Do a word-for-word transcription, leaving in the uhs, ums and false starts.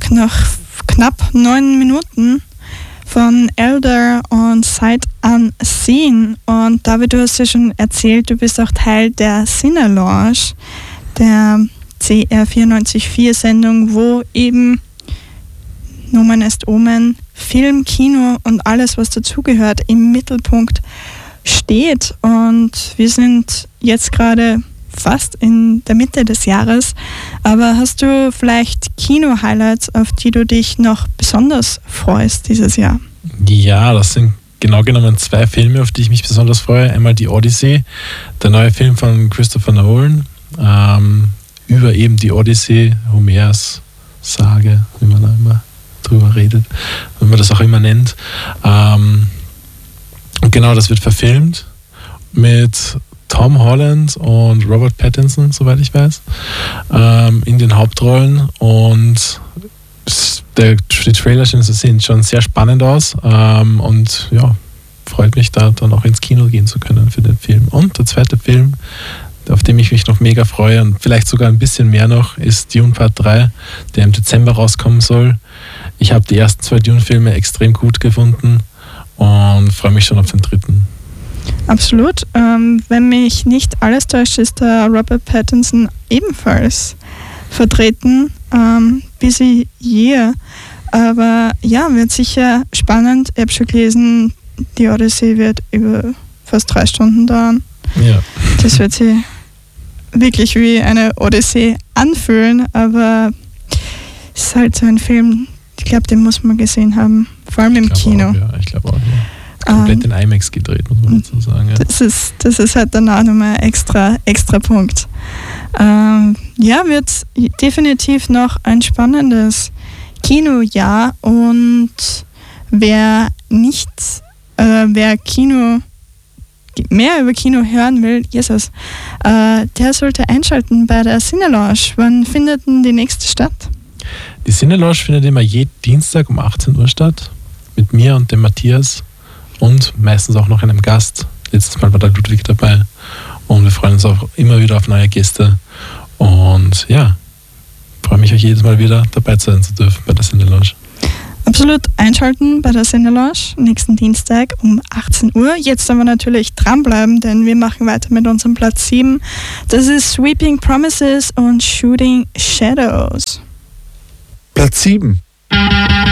zurück nach knapp neun Minuten von Elder und Sight Unseen. Und David, du hast ja schon erzählt, du bist auch Teil der Cine-Lounge, der C R vierundneunzig Komma vier Sendung, wo eben Nomen est Omen, Film, Kino und alles, was dazugehört, im Mittelpunkt steht. Und wir sind jetzt gerade fast in der Mitte des Jahres, aber hast du vielleicht Kino-Highlights, auf die du dich noch besonders freust dieses Jahr? Ja, das sind genau genommen zwei Filme, auf die ich mich besonders freue. Einmal die Odyssey, der neue Film von Christopher Nolan, ähm, über eben die Odyssey, Homers Sage, wie man da immer drüber redet, wenn man das auch immer nennt. Ähm, und genau, das wird verfilmt mit Tom Holland und Robert Pattinson, soweit ich weiß, ähm, in den Hauptrollen, und der, die Trailer sehen schon sehr spannend aus, ähm, und ja, freut mich, da dann auch ins Kino gehen zu können für den Film. Und der zweite Film, auf den ich mich noch mega freue und vielleicht sogar ein bisschen mehr noch, ist Dune Part drei, der im Dezember rauskommen soll. Ich habe die ersten zwei Dune-Filme extrem gut gefunden und freue mich schon auf den dritten. Absolut. Ähm, wenn mich nicht alles täuscht, ist der Robert Pattinson ebenfalls vertreten. Ähm, busy year. Aber ja, wird sicher spannend. Ich habe schon gelesen, die Odyssey wird über fast drei Stunden dauern. Ja. Das wird sich wirklich wie eine Odyssey anfühlen, aber es ist halt so ein Film, ich glaube, den muss man gesehen haben. Vor allem im Kino. Auch, ja, ich glaube auch, ja. Komplett in IMAX gedreht, muss man dazu sagen. Ja. Das ist, das ist halt dann auch nochmal ein extra, extra Punkt. Ähm, ja, wird definitiv noch ein spannendes Kinojahr, und wer nicht, äh, wer Kino, mehr über Kino hören will, Jesus, äh, der sollte einschalten bei der Cine-Lounge. Wann findet denn die nächste statt? Die Cine-Lounge findet immer jeden Dienstag um achtzehn Uhr statt, mit mir und dem Matthias. Und meistens auch noch einem Gast. Letztes Mal war der Ludwig dabei. Und wir freuen uns auch immer wieder auf neue Gäste. Und ja, freue mich, euch jedes Mal wieder dabei sein zu dürfen bei der Cine-Lounge. Absolut einschalten bei der Cine-Lounge nächsten Dienstag um achtzehn Uhr. Jetzt aber natürlich dranbleiben, denn wir machen weiter mit unserem Platz sieben. Das ist Sweeping Promises und Shooting Shadows. Platz sieben.